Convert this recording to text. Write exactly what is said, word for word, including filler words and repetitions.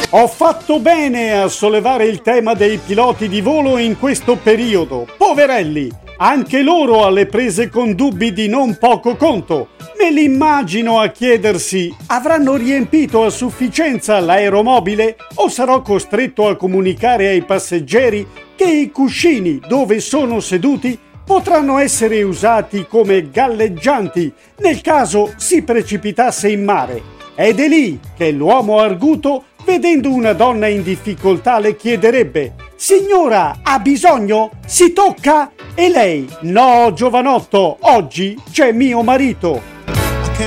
Ho fatto bene a sollevare il tema dei piloti di volo in questo periodo. Poverelli, anche loro alle prese con dubbi di non poco conto. Me li immagino a chiedersi: avranno riempito a sufficienza l'aeromobile o sarò costretto a comunicare ai passeggeri che i cuscini dove sono seduti potranno essere usati come galleggianti nel caso si precipitasse in mare. Ed è lì che l'uomo arguto, vedendo una donna in difficoltà, le chiederebbe: signora, ha bisogno? Si tocca? E lei: no, giovanotto, oggi c'è mio marito.